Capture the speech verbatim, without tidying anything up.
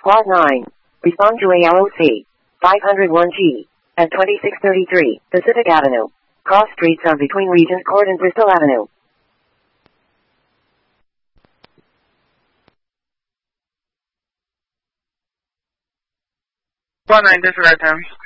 Quad nine. Respond to A L O C. five oh one G. At twenty-six thirty-three, Pacific Avenue. Cross streets are between Regent Court and Bristol Avenue. Quad nine, disregard time.